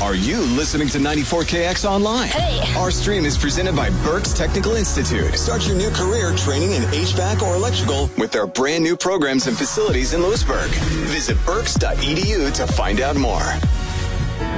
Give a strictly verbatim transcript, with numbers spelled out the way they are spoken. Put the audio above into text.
Are you listening to ninety-four K X online? Hey. Our stream is presented by Berks Technical Institute. Start your new career training in H V A C or electrical with their brand new programs and facilities in Lewisburg. Visit berks dot e d u to find out more.